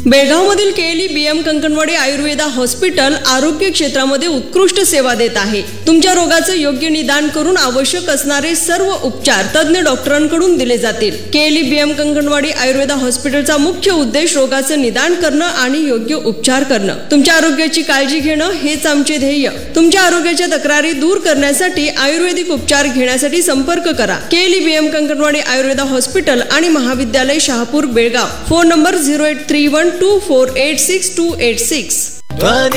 बेळगावमधील KLE BM Kankanwadi Ayurveda hospital आरोग्य क्षेत्रामध्ये उत्कृष्ट सेवा देत आहे. तुमच्या रोगाचं योग्य निदान करून आवश्यक असणारे सर्व उपचार तज्ञ डॉक्टरांकडून दिले जातील. केएलई बीएम कंकणवाडी आयुर्वेदा हॉस्पिटलचा मुख्य उद्देश रोगाचं निदान करणं आणि योग्य उपचार करणं. तुमच्या आरोग्याची काळजी घेणं हेच आमचे ध्येय. तुमच्या आरोग्याच्या तक्रारी दूर करण्यासाठी आयुर्वेदिक उपचार घेण्यासाठी संपर्क करा. KLE BM Kankanwadi Ayurveda hospital आणि महाविद्यालय शहापूर बेळगाव. Phone number 08312486 286.